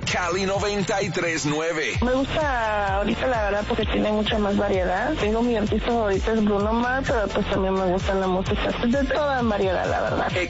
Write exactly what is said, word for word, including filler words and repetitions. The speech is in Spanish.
Cali noventa y tres punto nueve. Me gusta ahorita la verdad porque tiene mucha más variedad. Tengo mi artista favorito es Bruno Mars, pero pues también me gusta la música de toda variedad, la verdad.